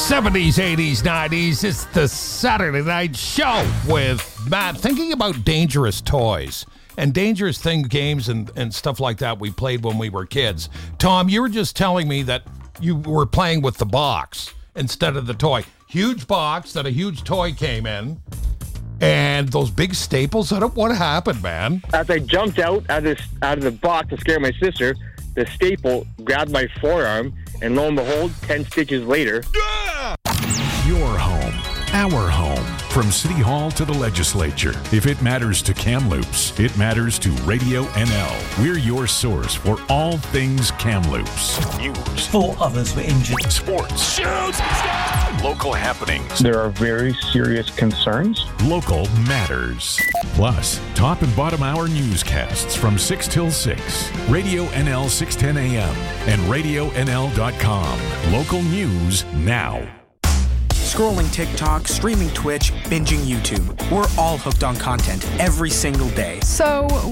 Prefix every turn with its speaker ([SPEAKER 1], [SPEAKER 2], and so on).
[SPEAKER 1] 70s, 80s, 90s. It's the Saturday Night Show with Matt. Thinking about dangerous toys and dangerous thing games and stuff like that we played when we were kids. Tom, you were just telling me that you were playing with the box instead of the toy. Huge box that a huge toy came in. And those big staples on it, what happened, man?
[SPEAKER 2] As I jumped out of the box to scare my sister, the staple grabbed my forearm, and lo and behold, 10 stitches later.
[SPEAKER 3] Your home, our home. From City Hall to the legislature. If it matters to Kamloops, it matters to Radio NL. We're your source for all things Kamloops. News.
[SPEAKER 4] 4 others were injured.
[SPEAKER 3] Sports. Shoots! Local happenings.
[SPEAKER 5] There are very serious concerns.
[SPEAKER 3] Local matters. Plus, top and bottom hour newscasts from 6 till 6. Radio NL 610 AM and RadioNL.com. Local news now.
[SPEAKER 6] Scrolling TikTok, streaming Twitch, binging YouTube. We're all hooked on content every single day.
[SPEAKER 7] So